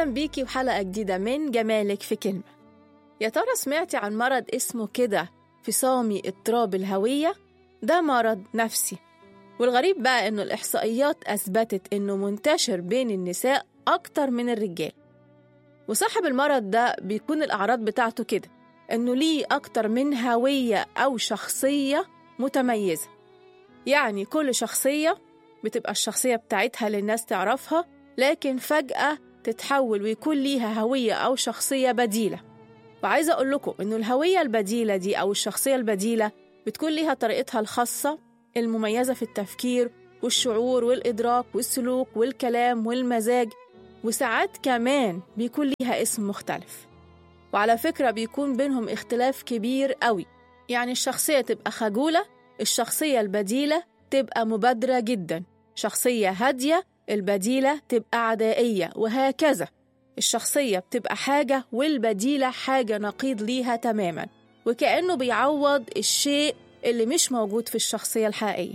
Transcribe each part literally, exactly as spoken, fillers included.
أهلا بيكي وحلقة جديدة من جمالك في كلمة. يا ترى سمعتي عن مرض اسمه كده فصامي اضطراب الهوية؟ ده مرض نفسي، والغريب بقى إنه الإحصائيات أثبتت إنه منتشر بين النساء أكتر من الرجال. وصاحب المرض ده بيكون الأعراض بتاعته كده، إنه ليه أكتر من هوية أو شخصية متميزة. يعني كل شخصية بتبقى الشخصية بتاعتها للناس تعرفها، لكن فجأة تتحول ويكون ليها هوية أو شخصية بديلة. وعايزة أقول لكم إنه الهوية البديلة دي أو الشخصية البديلة بتكون ليها طريقتها الخاصة المميزة في التفكير والشعور والإدراك والسلوك والكلام والمزاج، وساعات كمان بيكون ليها اسم مختلف. وعلى فكرة بيكون بينهم اختلاف كبير قوي، يعني الشخصية تبقى خجولة، الشخصية البديلة تبقى مبادرة جدا، شخصية هادية البديلة تبقى عدائية، وهكذا. الشخصية بتبقى حاجة والبديلة حاجة نقيض ليها تماما، وكأنه بيعوض الشيء اللي مش موجود في الشخصية الحقيقية.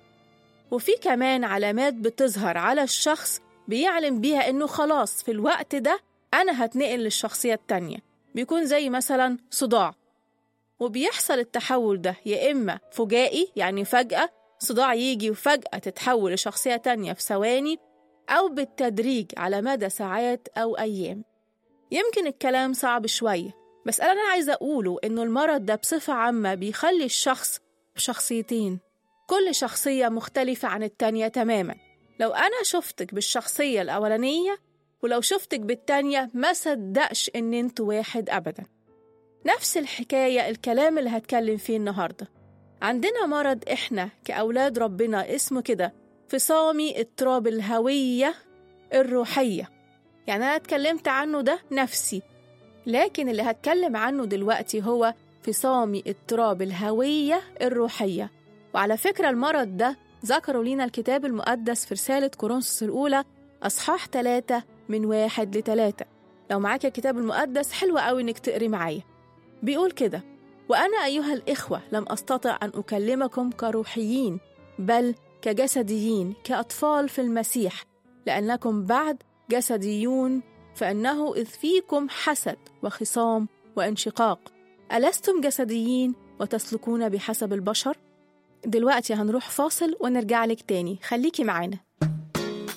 وفي كمان علامات بتظهر على الشخص بيعلم بيها إنه خلاص في الوقت ده أنا هتنقل للشخصية التانية. بيكون زي مثلا صداع، وبيحصل التحول ده يا إما فجائي، يعني فجأة صداع يجي وفجأة تتحول لشخصية تانية في ثواني، أو بالتدريج على مدى ساعات أو أيام. يمكن الكلام صعب شوية، بس أنا عايزة أقوله إنه المرض ده بصفة عامة بيخلي الشخص بشخصيتين، كل شخصية مختلفة عن التانية تماماً. لو أنا شفتك بالشخصية الأولانية ولو شفتك بالتانية ما صدقش إن انتوا واحد أبداً. نفس الحكاية الكلام اللي هتكلم فيه النهاردة. عندنا مرض إحنا كأولاد ربنا اسمه كده فصامي اضطراب الهوية الروحية. يعني أنا اتكلمت عنه ده نفسي، لكن اللي هتكلم عنه دلوقتي هو فصامي اضطراب الهوية الروحية. وعلى فكرة المرض ده ذكروا لنا الكتاب المقدس في رسالة كورنثوس الأولى أصحاح ثلاثة من واحد لثلاثة. لو معاك الكتاب المقدس حلوة قوي إنك تقري معايا. بيقول كده: وأنا أيها الإخوة لم أستطع أن أكلمكم كروحيين بل كجسديين كأطفال في المسيح، لأنكم بعد جسديون، فإنه إذ فيكم حسد وخصام وانشقاق. ألستم جسديين وتسلكون بحسب البشر؟ دلوقتي هنروح فاصل ونرجع لك تاني، خليكي معانا.